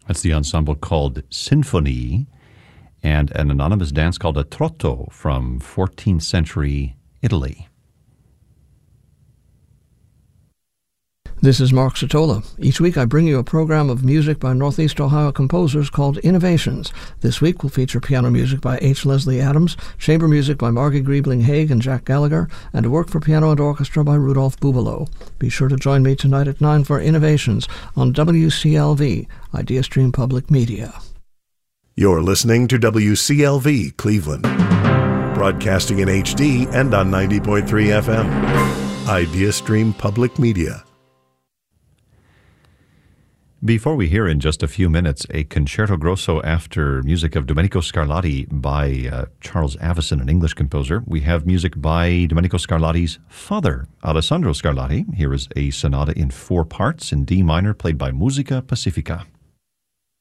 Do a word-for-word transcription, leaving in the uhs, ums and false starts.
That's the ensemble called Sinfonie, and an anonymous dance called a trotto from fourteenth century Italy. This is Mark Sotola. Each week I bring you a program of music by Northeast Ohio composers called Innovations. This week will feature piano music by H. Leslie Adams, chamber music by Margie Griebling-Haig and Jack Gallagher, and a work for piano and orchestra by Rudolph Bubalo. Be sure to join me tonight at nine for Innovations on W C L V, IdeaStream Public Media. You're listening to W C L V Cleveland, broadcasting in H D and on ninety point three F M. IdeaStream Public Media. Before we hear in just a few minutes a concerto grosso after music of Domenico Scarlatti by uh, Charles Avison, an English composer, we have music by Domenico Scarlatti's father, Alessandro Scarlatti. Here is a sonata in four parts in D minor played by Musica Pacifica.